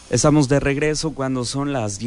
Estamos de regreso cuando son las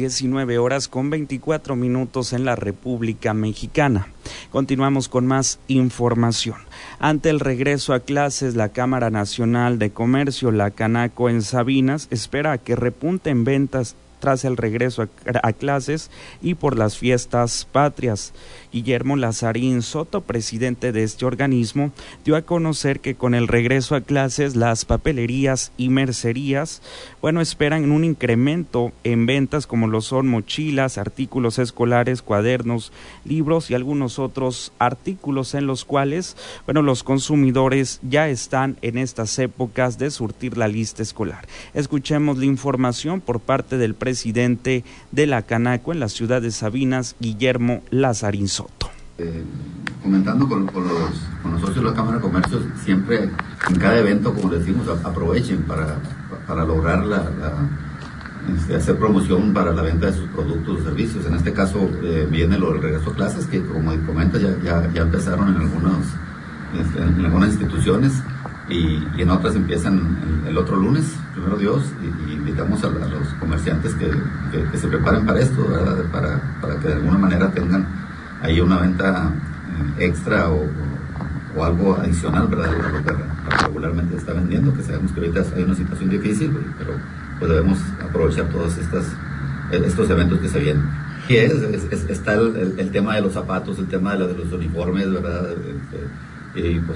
19:24 en la República Mexicana. Continuamos con más información. Ante el regreso a clases, la Cámara Nacional de Comercio, la Canaco en Sabinas, espera a que repunten ventas tras el regreso a clases y por las fiestas patrias. Guillermo Lazarín Soto, presidente de este organismo, dio a conocer que con el regreso a clases las papelerías y mercerías, esperan un incremento en ventas como lo son mochilas, artículos escolares, cuadernos, libros y algunos otros artículos en los cuales, los consumidores ya están en estas épocas de surtir la lista escolar. Escuchemos la información por parte del presidente de la Canaco en la ciudad de Sabinas, Guillermo Lazarín Soto. Comentando con los socios de la Cámara de Comercio, siempre en cada evento, como decimos, aprovechen para lograr hacer promoción para la venta de sus productos o servicios. En este caso viene lo del regreso a clases, que como comentas ya empezaron en algunas instituciones y en otras empiezan el otro lunes, primero Dios, y invitamos a los comerciantes que se preparen para esto, ¿verdad? Para que de alguna manera tengan ahí una venta extra o algo adicional, ¿verdad? A lo que regularmente está vendiendo, que sabemos que ahorita hay una situación difícil, pero pues debemos aprovechar todos estos eventos que se vienen. Y está el tema de los zapatos, el tema de los uniformes, ¿verdad? Y pues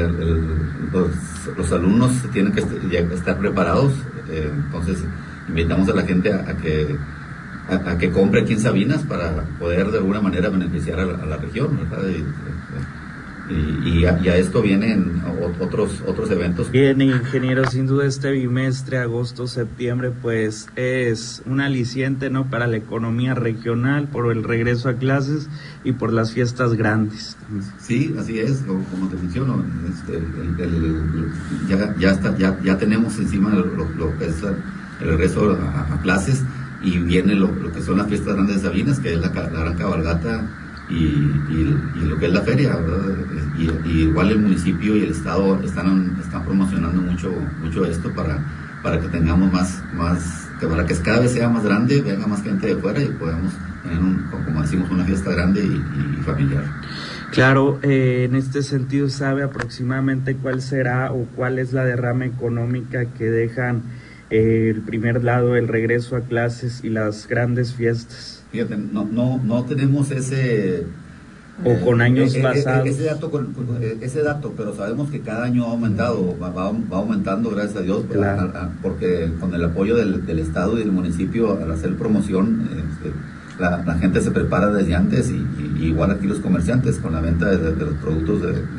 los alumnos tienen que estar preparados, entonces invitamos a la gente a que compre aquí en Sabinas para poder de alguna manera beneficiar a la región, ¿verdad? Y a esto vienen otros eventos. Bien, ingeniero, sin duda este bimestre, agosto, septiembre, pues es un aliciente, ¿no?, para la economía regional, por el regreso a clases y por las fiestas grandes. Sí, así es, como te menciono, ya tenemos encima lo que es el regreso a clases, y viene lo que son las fiestas grandes de Sabinas, que es la gran cabalgata y lo que es la feria, ¿verdad? Y igual el municipio y el estado están promocionando mucho esto para que tengamos más para que cada vez sea más grande, venga más gente de fuera y podamos tener como decimos, una fiesta grande y familiar. Claro, en este sentido, ¿sabe aproximadamente cuál será o cuál es la derrama económica que dejan el primer lado, el regreso a clases y las grandes fiestas? Fíjate, no tenemos ese o con años pasados ese dato, pero sabemos que cada año ha aumentado, va aumentando, gracias a Dios, claro. Porque con el apoyo del estado y del municipio al hacer promoción, la gente se prepara desde antes y igual aquí los comerciantes con la venta de los productos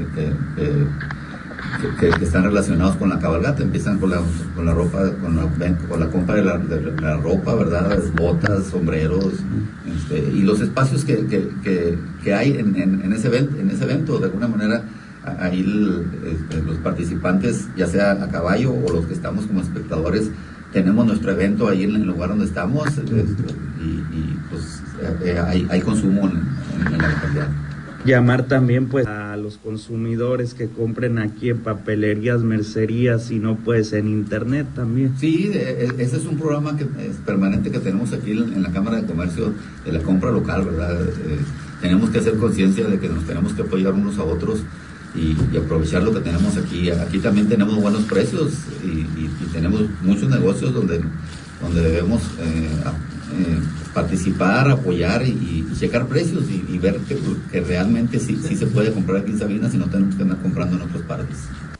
que están relacionados con la cabalgata. Empiezan con la ropa, con la compra de la ropa, ¿verdad? Botas, sombreros, y los espacios que hay en ese evento, de alguna manera ahí los participantes, ya sea a caballo o los que estamos como espectadores, tenemos nuestro evento ahí en el lugar donde estamos, y pues hay consumo en la localidad. Llamar también pues a los consumidores que compren aquí en papelerías, mercerías, y no pues en internet también. Sí, ese es un programa que es permanente que tenemos aquí en la Cámara de Comercio, de la compra local, ¿verdad? Tenemos que hacer conciencia de que nos tenemos que apoyar unos a otros y aprovechar lo que tenemos aquí. Aquí también tenemos buenos precios y tenemos muchos negocios donde debemos participar, apoyar y checar precios y ver que realmente sí se puede comprar aquí en Sabinas y no tenemos que andar comprando en otras partes.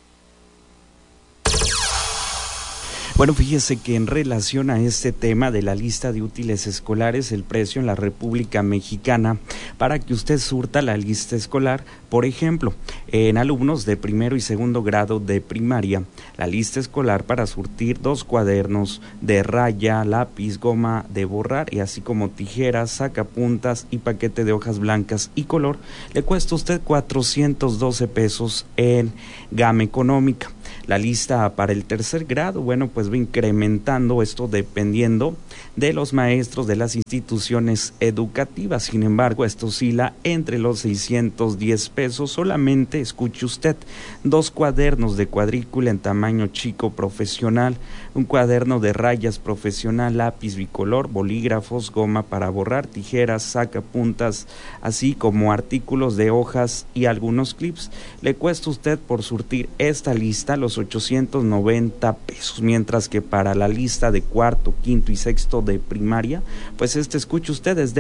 Bueno, fíjese que en relación a este tema de la lista de útiles escolares, el precio en la República Mexicana para que usted surta la lista escolar, por ejemplo, en alumnos de primero y segundo grado de primaria, la lista escolar para surtir 2 cuadernos de raya, lápiz, goma de borrar y así como tijeras, sacapuntas y paquete de hojas blancas y color, le cuesta a usted 412 pesos en gama económica. La lista para el tercer grado, bueno, pues va incrementando esto dependiendo de los maestros de las instituciones educativas. Sin embargo, esto oscila entre los 610 pesos. Solamente, escuche usted, 2 cuadernos de cuadrícula en tamaño chico profesional, un cuaderno de rayas profesional, lápiz bicolor, bolígrafos, goma para borrar, tijeras, sacapuntas, así como artículos de hojas y algunos clips. Le cuesta usted por surtir esta lista los 890 pesos, mientras que para la lista de cuarto, quinto y sexto de primaria, pues escuche usted, es de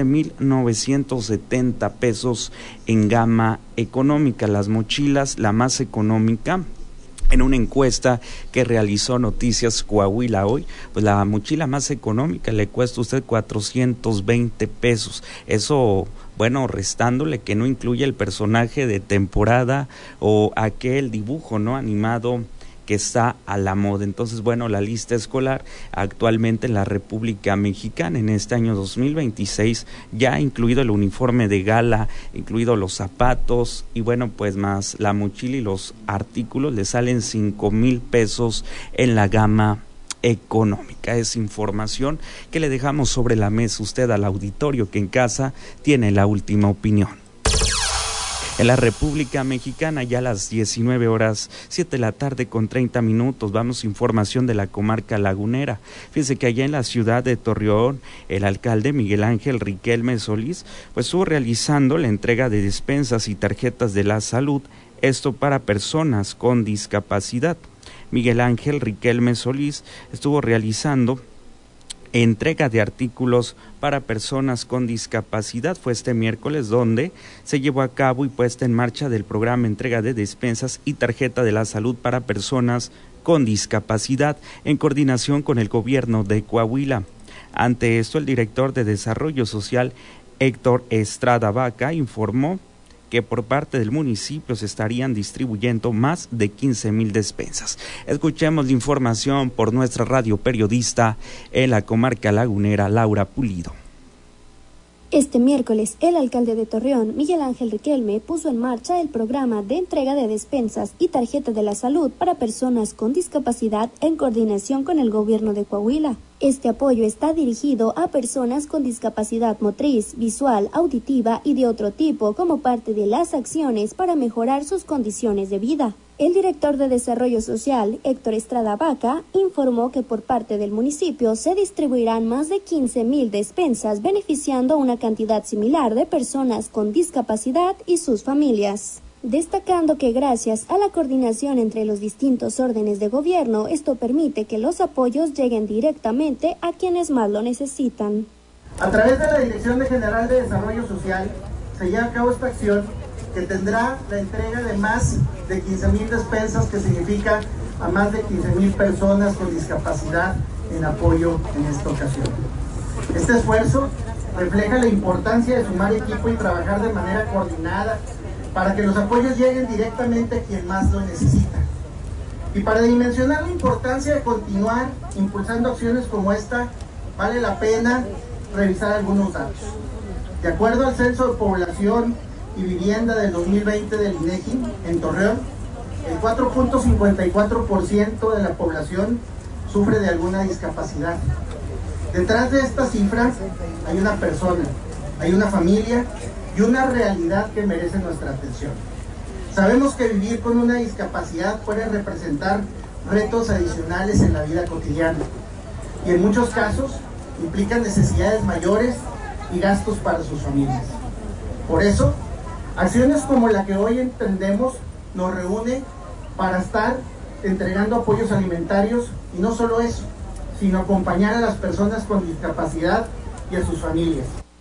1,970 pesos en gama económica. Las mochilas, la más económica, en una encuesta que realizó Noticias Coahuila hoy, pues la mochila más económica le cuesta a usted 420 pesos. Eso, bueno, restándole que no incluye el personaje de temporada o aquel dibujo, ¿no?, animado que está a la moda. Entonces, bueno, la lista escolar actualmente en la República Mexicana en este año 2026, ya incluido el uniforme de gala, incluido los zapatos y bueno, pues más la mochila y los artículos, le salen 5,000 pesos en la gama económica. Es información que le dejamos sobre la mesa usted al auditorio que en casa tiene la última opinión. En la República Mexicana, ya a las 19 horas, 7 de la tarde con 30 minutos, vamos a información de la comarca lagunera. Fíjese que allá en la ciudad de Torreón, el alcalde Miguel Ángel Riquelme Solís, pues estuvo realizando la entrega de despensas y tarjetas de la salud, esto para personas con discapacidad. Miguel Ángel Riquelme Solís estuvo realizando entrega de artículos para personas con discapacidad. Fue este miércoles donde se llevó a cabo y puesta en marcha del programa entrega de despensas y tarjeta de la salud para personas con discapacidad en coordinación con el gobierno de Coahuila. Ante esto, el director de Desarrollo Social, Héctor Estrada Vaca, informó que por parte del municipio se estarían distribuyendo más de 15,000 despensas. Escuchemos la información por nuestra radio periodista en la comarca lagunera, Laura Pulido. Este miércoles, el alcalde de Torreón, Miguel Ángel Riquelme, puso en marcha el programa de entrega de despensas y tarjeta de la salud para personas con discapacidad en coordinación con el gobierno de Coahuila. Este apoyo está dirigido a personas con discapacidad motriz, visual, auditiva y de otro tipo como parte de las acciones para mejorar sus condiciones de vida. El director de Desarrollo Social, Héctor Estrada Vaca, informó que por parte del municipio se distribuirán más de 15,000 despensas, beneficiando a una cantidad similar de personas con discapacidad y sus familias. Destacando que gracias a la coordinación entre los distintos órdenes de gobierno, esto permite que los apoyos lleguen directamente a quienes más lo necesitan. A través de la Dirección General de Desarrollo Social se lleva a cabo esta acción que tendrá la entrega de más de 15,000 despensas, que significa a más de 15,000 personas con discapacidad en apoyo en esta ocasión. Este esfuerzo refleja la importancia de sumar equipo y trabajar de manera coordinada para que los apoyos lleguen directamente a quien más lo necesita. Y para dimensionar la importancia de continuar impulsando acciones como esta, vale la pena revisar algunos datos. De acuerdo al Censo de Población y Vivienda del 2020 del INEGI, en Torreón, el 4.54% de la población sufre de alguna discapacidad. Detrás de esta cifra hay una persona, hay una familia y una realidad que merece nuestra atención. Sabemos que vivir con una discapacidad puede representar retos adicionales en la vida cotidiana y en muchos casos implican necesidades mayores y gastos para sus familias. Por eso, acciones como la que hoy entendemos nos reúne para estar entregando apoyos alimentarios y no solo eso, sino acompañar a las personas con discapacidad y a sus familias.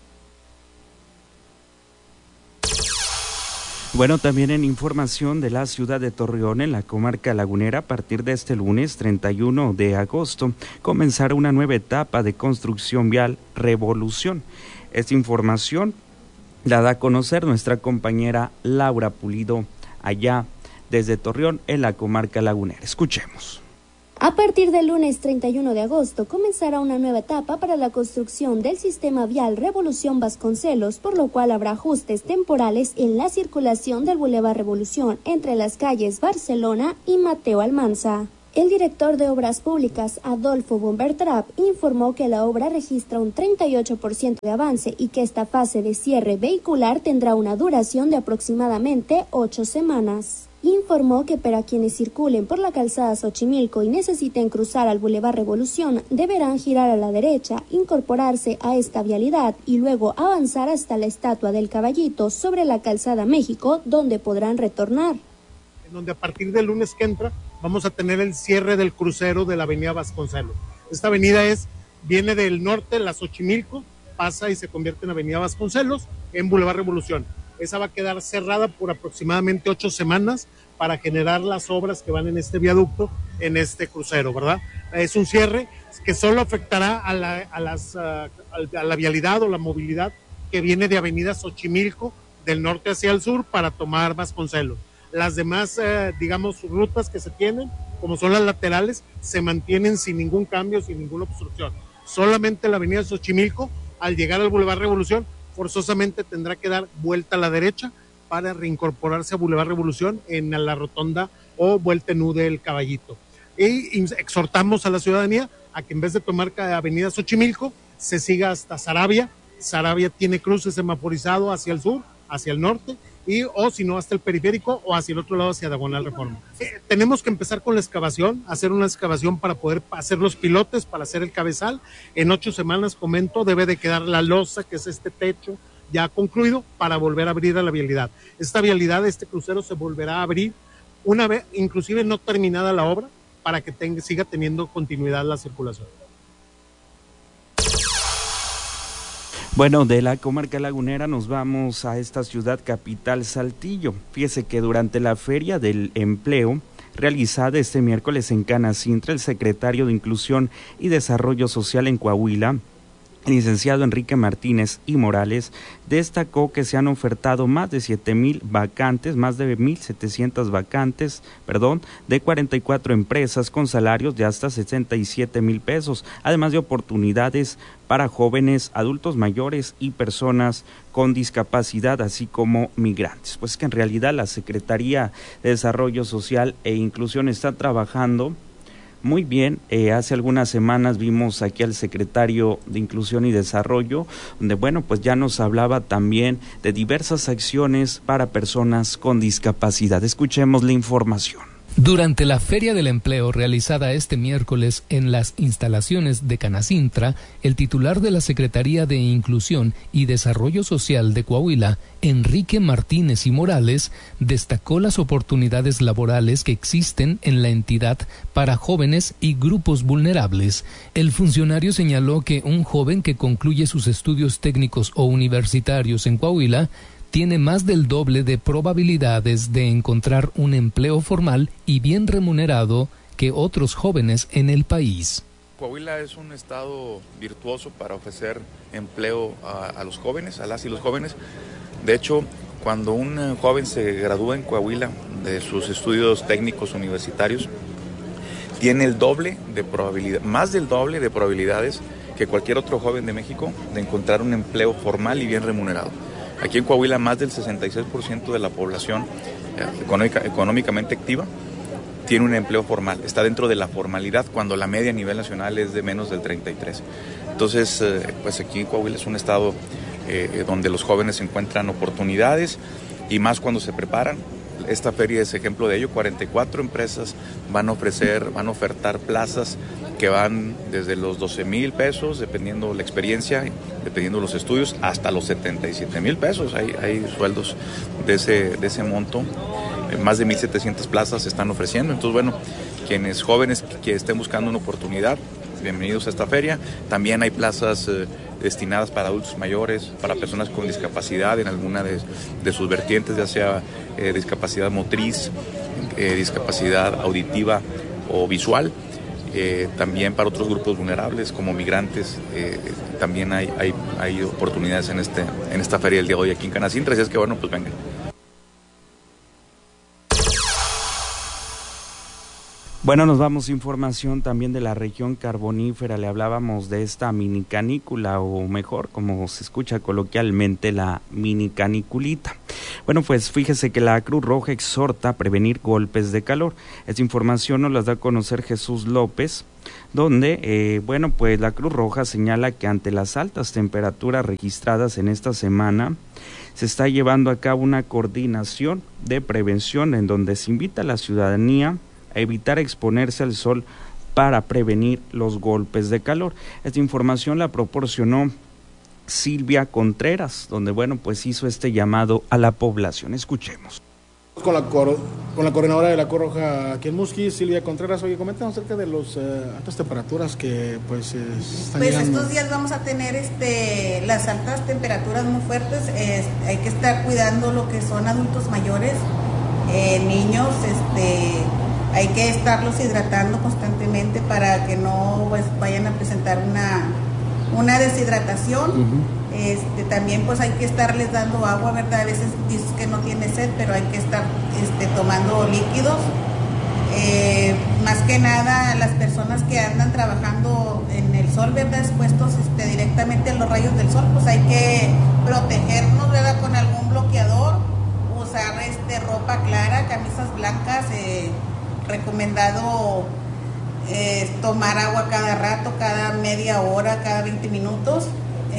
Bueno, también en información de la ciudad de Torreón, en la comarca lagunera, a partir de este lunes 31 de agosto, comenzará una nueva etapa de construcción vial Revolución. Esta información la da a conocer nuestra compañera Laura Pulido, allá desde Torreón, en la comarca lagunera. Escuchemos. A partir del lunes 31 de agosto comenzará una nueva etapa para la construcción del sistema vial Revolución Vasconcelos, por lo cual habrá ajustes temporales en la circulación del Boulevard Revolución entre las calles Barcelona y Mateo Almanza. El director de Obras Públicas, Adolfo Bombertrap, informó que la obra registra un 38% de avance y que esta fase de cierre vehicular tendrá una duración de aproximadamente 8 semanas. Informó que para quienes circulen por la calzada Xochimilco y necesiten cruzar al Boulevard Revolución, deberán girar a la derecha, incorporarse a esta vialidad y luego avanzar hasta la estatua del Caballito sobre la calzada México, donde podrán retornar. En donde a partir del lunes que entra vamos a tener el cierre del crucero de la avenida Vasconcelos. Esta avenida viene del norte, la Xochimilco, pasa y se convierte en avenida Vasconcelos, en Boulevard Revolución. Esa va a quedar cerrada por aproximadamente 8 semanas para generar las obras que van en este viaducto, en este crucero, ¿verdad? Es un cierre que solo afectará a la vialidad o la movilidad que viene de avenida Xochimilco, del norte hacia el sur, para tomar Vasconcelos. Las demás, rutas que se tienen, como son las laterales, se mantienen sin ningún cambio, sin ninguna obstrucción. Solamente la avenida Xochimilco, al llegar al Boulevard Revolución, forzosamente tendrá que dar vuelta a la derecha para reincorporarse a Boulevard Revolución en la rotonda o vuelta en U del Caballito. Y exhortamos a la ciudadanía a que en vez de tomar avenida Xochimilco, se siga hasta Saravia. Saravia tiene cruce semaforizado hacia el sur, hacia el norte, o si no hasta el periférico o hacia el otro lado, hacia Diagonal Reforma. Tenemos que empezar con la excavación, hacer una excavación para poder hacer los pilotes, para hacer el cabezal. En 8 semanas, comento, debe de quedar la losa, que es este techo ya concluido, para volver a abrir a la vialidad. Esta vialidad, este crucero se volverá a abrir una vez, inclusive no terminada la obra, para que siga teniendo continuidad la circulación. Bueno, de la comarca lagunera nos vamos a esta ciudad capital, Saltillo. Fíjese que durante la Feria del Empleo, realizada este miércoles en Canacintra, el secretario de Inclusión y Desarrollo Social en Coahuila, el licenciado Enrique Martínez y Morales, destacó que se han ofertado más de 7,000 vacantes, más de 1,700 vacantes, de 44 empresas con salarios de hasta 67,000 pesos, además de oportunidades para jóvenes, adultos mayores y personas con discapacidad, así como migrantes. Pues que en realidad la Secretaría de Desarrollo Social e Inclusión está trabajando muy bien. Hace algunas semanas vimos aquí al secretario de Inclusión y Desarrollo, donde pues ya nos hablaba también de diversas acciones para personas con discapacidad. Escuchemos la información. Durante la Feria del Empleo realizada este miércoles en las instalaciones de Canacintra, el titular de la Secretaría de Inclusión y Desarrollo Social de Coahuila, Enrique Martínez y Morales, destacó las oportunidades laborales que existen en la entidad para jóvenes y grupos vulnerables. El funcionario señaló que un joven que concluye sus estudios técnicos o universitarios en Coahuila tiene más del doble de probabilidades de encontrar un empleo formal y bien remunerado que otros jóvenes en el país. Coahuila es un estado virtuoso para ofrecer empleo a los jóvenes, a las y los jóvenes. De hecho, cuando un joven se gradúa en Coahuila de sus estudios técnicos universitarios, tiene el doble de probabilidad, más del doble de probabilidades que cualquier otro joven de México de encontrar un empleo formal y bien remunerado. Aquí en Coahuila más del 66% de la población económicamente activa tiene un empleo formal, está dentro de la formalidad, cuando la media a nivel nacional es de menos del 33%. Entonces, pues aquí en Coahuila es un estado donde los jóvenes encuentran oportunidades y más cuando se preparan. Esta feria es ejemplo de ello. 44 empresas van a ofertar plazas que van desde los 12,000 pesos, dependiendo la experiencia, dependiendo los estudios, hasta los 77,000 pesos. Hay sueldos de ese monto. Más de 1,700 plazas se están ofreciendo. Entonces, quienes jóvenes que estén buscando una oportunidad, bienvenidos a esta feria. También hay plazas destinadas para adultos mayores, para personas con discapacidad en alguna de sus vertientes, ya sea discapacidad motriz, discapacidad auditiva o visual. También para otros grupos vulnerables como migrantes, también hay oportunidades en esta feria del día de hoy aquí en Canacintra. Así es que pues vengan. Bueno, nos vamos a información también de la región carbonífera. Le hablábamos de esta mini canícula, o mejor, como se escucha coloquialmente, la mini caniculita. Bueno, pues fíjese que la Cruz Roja exhorta a prevenir golpes de calor. Esta información nos la da a conocer Jesús López, donde, pues la Cruz Roja señala que ante las altas temperaturas registradas en esta semana, se está llevando a cabo una coordinación de prevención en donde se invita a la ciudadanía a evitar exponerse al sol para prevenir los golpes de calor. Esta información la proporcionó Silvia Contreras, donde pues hizo este llamado a la población. Escuchemos. Con la coordinadora de la Cruz Roja aquí en Musquis, Silvia Contreras. Oye, coméntanos acerca de las altas temperaturas que están llegando. Estos días vamos a tener las altas temperaturas muy fuertes. Hay que estar cuidando lo que son adultos mayores, niños, hay que estarlos hidratando constantemente para que no vayan a presentar una deshidratación. Uh-huh. También hay que estarles dando agua, ¿verdad? A veces dices que no tiene sed, pero hay que estar tomando líquidos. Más que nada las personas que andan trabajando en el sol, ¿verdad? Expuestos directamente a los rayos del sol, pues hay que protegernos, ¿verdad? Con algún bloqueador, usar ropa clara, camisas blancas, recomendado tomar agua cada rato, cada media hora, cada 20 minutos,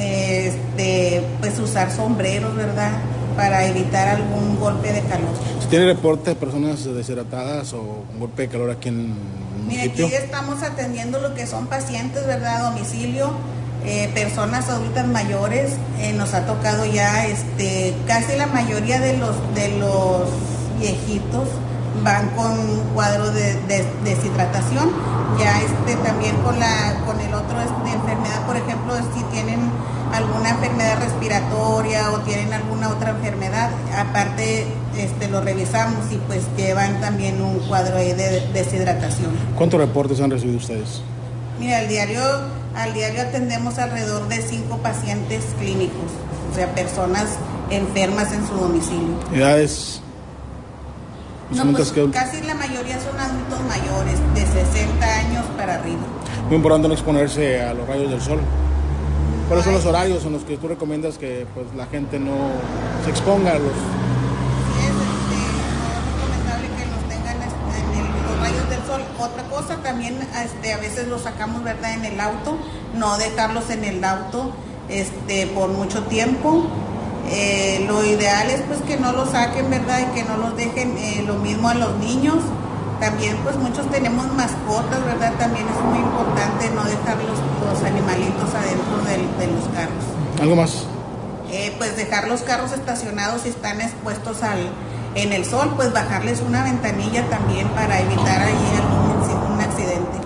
pues usar sombreros, ¿verdad? Para evitar algún golpe de calor. ¿Tiene reporte de personas deshidratadas o un golpe de calor aquí en el municipio? Aquí estamos atendiendo lo que son pacientes, ¿verdad? A domicilio, personas adultas mayores. Nos ha tocado ya casi la mayoría de los viejitos van con un cuadro de deshidratación. Ya también con el otro enfermedad, por ejemplo, si tienen alguna enfermedad respiratoria o tienen alguna otra enfermedad, aparte lo revisamos y pues llevan también un cuadro ahí de deshidratación. ¿Cuántos reportes han recibido ustedes? Mira, al diario atendemos alrededor de 5 pacientes clínicos, o sea, personas enfermas en su domicilio. ¿Edades? No, pues casi la mayoría son adultos mayores, de 60 años para arriba. Muy importante no exponerse a los rayos del sol. ¿Cuáles son los horarios en los que tú recomiendas que pues la gente no se exponga a los...? Sí, es recomendable que los tengan en los rayos del sol. Otra cosa también, a veces los sacamos, ¿verdad?, en el auto, no dejarlos en el auto por mucho tiempo. Lo ideal es pues que no los saquen, ¿verdad?, y que no los dejen. Lo mismo a los niños. También pues muchos tenemos mascotas, ¿verdad? También es muy importante no dejar los animalitos adentro de los carros. ¿Algo más? Pues dejar los carros estacionados si están expuestos en el sol, pues bajarles una ventanilla también para evitar ahí algún accidente.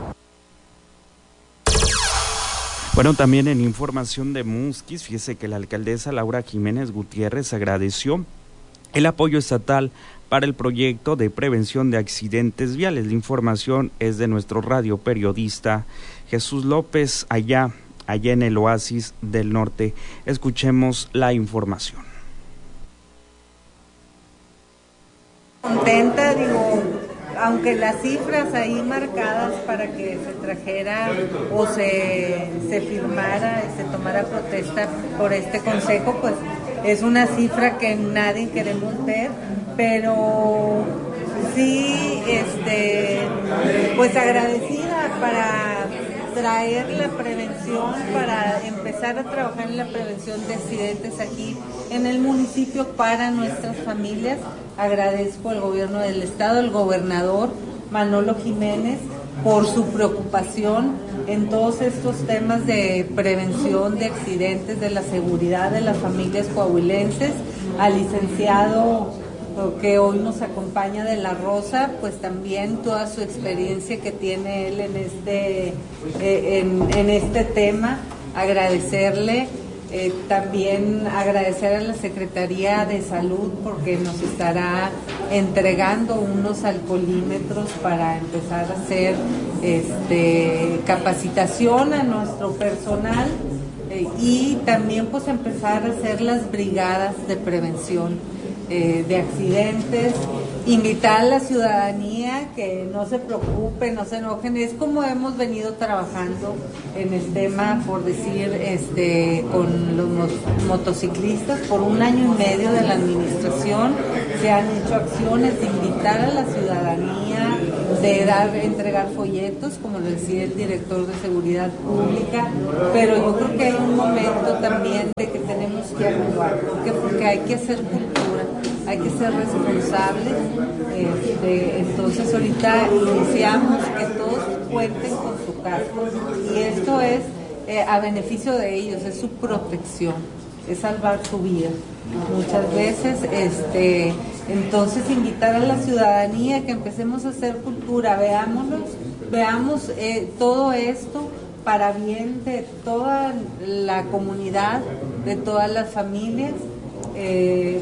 Bueno, también en información de Musquis, fíjese que la alcaldesa Laura Jiménez Gutiérrez agradeció el apoyo estatal para el proyecto de prevención de accidentes viales. La información es de nuestro radio periodista Jesús López, allá en el Oasis del Norte. Escuchemos la información. Contenta, aunque las cifras ahí marcadas para que se trajera o se firmara y se tomara protesta por este consejo, pues es una cifra que nadie queremos ver, pero sí, pues agradecida para traer la prevención, para empezar a trabajar en la prevención de accidentes aquí en el municipio para nuestras familias. Agradezco al gobierno del estado, al gobernador Manolo Jiménez, por su preocupación en todos estos temas de prevención de accidentes, de la seguridad de las familias coahuilenses, al licenciado que hoy nos acompaña de La Rosa, pues también toda su experiencia que tiene él en este tema, agradecerle. También agradecer a la Secretaría de Salud porque nos estará entregando unos alcoholímetros para empezar a hacer capacitación a nuestro personal y también pues empezar a hacer las brigadas de prevención de accidentes invitar a la ciudadanía que no se preocupe, no se enojen. Es como hemos venido trabajando en el tema, por decir, con los motociclistas. Por 1 año y medio de la administración se han hecho acciones de invitar a la ciudadanía, de entregar folletos, como lo decía el director de Seguridad Pública, pero yo creo que hay un momento también de que tenemos que actuar. ¿Por qué? Porque hay que hacer cultura, hay que ser responsables. Entonces ahorita iniciamos que todos cuenten con su casco, y esto es a beneficio de ellos, es su protección, es salvar su vida. Muchas veces, entonces invitar a la ciudadanía que empecemos a hacer cultura, veamos todo esto para bien de toda la comunidad, de todas las familias.